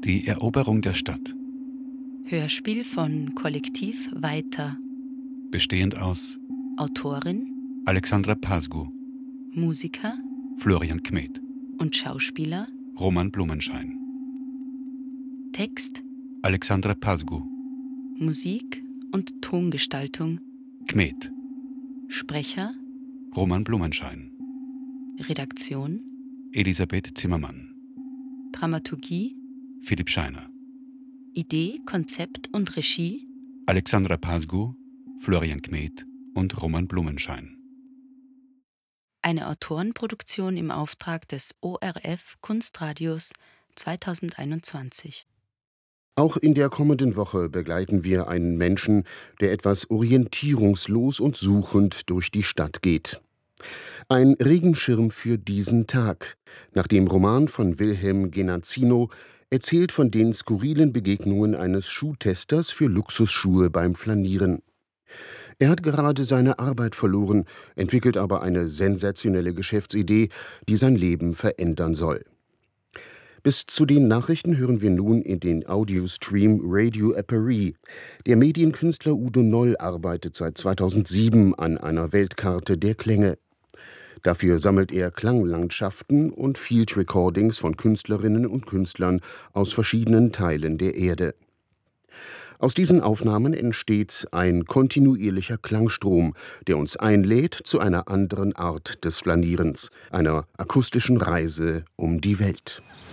Die Eroberung der Stadt, Hörspiel von Kollektiv Weiter. bestehend aus Autorin, Alexandra Pasgu, Musiker Florian Kmet, und Schauspieler. Roman Blumenschein, Text, Alexandra Pasgu, Musik und Tongestaltung. Kmet, Sprecher, Roman Blumenschein, Redaktion, Elisabeth Zimmermann, Dramaturgie, Philipp Scheiner, Idee, Konzept und Regie. Alexandra Pasgu, Florian Kmet und Roman Blumenschein. Eine Autorenproduktion im Auftrag des ORF Kunstradios 2021. Auch in der kommenden Woche begleiten wir einen Menschen, der etwas orientierungslos und suchend durch die Stadt geht. Ein Regenschirm für diesen Tag, nach dem Roman von Wilhelm Genazzino, erzählt von den skurrilen Begegnungen eines Schuhtesters für Luxusschuhe beim Flanieren. Er hat gerade seine Arbeit verloren, entwickelt aber eine sensationelle Geschäftsidee, die sein Leben verändern soll. Bis zu den Nachrichten hören wir nun in den Audiostream Radio Apparie. Der Medienkünstler Udo Noll arbeitet seit 2007 an einer Weltkarte der Klänge. Dafür sammelt er Klanglandschaften und Field Recordings von Künstlerinnen und Künstlern aus verschiedenen Teilen der Erde. Aus diesen Aufnahmen entsteht ein kontinuierlicher Klangstrom, der uns einlädt zu einer anderen Art des Flanierens, einer akustischen Reise um die Welt.